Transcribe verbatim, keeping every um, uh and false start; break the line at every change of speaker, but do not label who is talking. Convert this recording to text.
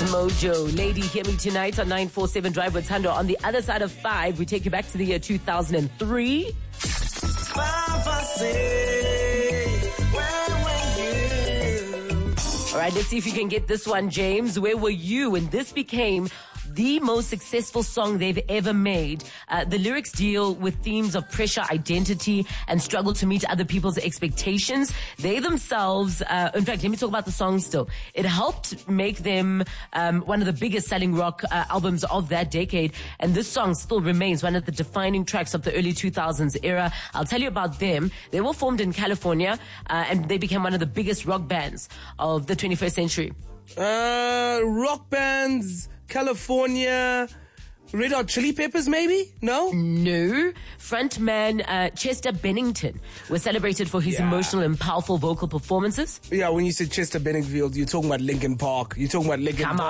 Mojo. Lady, hear me tonight on nine four seven Drive with Thando. On the other side of five, we take you back to the year two thousand three. All right, let's see if you can get this one, James. Where were you when this became the most successful song they've ever made? Uh, the lyrics deal with themes of pressure, identity, and struggle to meet other people's expectations. They themselves, uh, in fact, let me talk about the song still. It helped make them um, one of the biggest selling rock uh, albums of that decade. And this song still remains one of the defining tracks of the early two thousands era. I'll tell you about them. They were formed in California, uh, and they became one of the biggest rock bands of the twenty-first century.
Uh, rock bands, California, Red Hot Chili Peppers, maybe? No?
No. Frontman uh, Chester Bennington was celebrated for his
Yeah.
emotional and powerful vocal performances.
Yeah, when you said Chester Benningfield, you're talking about Linkin Park. You're talking about Linkin
Come
Park.